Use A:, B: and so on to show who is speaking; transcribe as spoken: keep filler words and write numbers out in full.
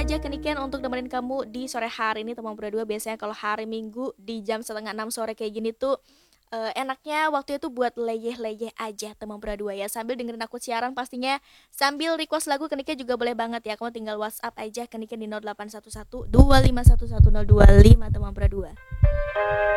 A: aja Keniken untuk nemenin kamu di sore hari ini teman berdua. Biasanya kalau hari Minggu di jam setengah enam sore kayak gini tuh, eee, enaknya waktu itu buat leyeh-leyeh aja teman berdua ya, sambil dengerin aku siaran pastinya, sambil request lagu Keniken juga boleh banget ya, kamu tinggal WhatsApp aja Keniken di nol delapan satu satu dua lima satu satu nol dua lima teman berdua.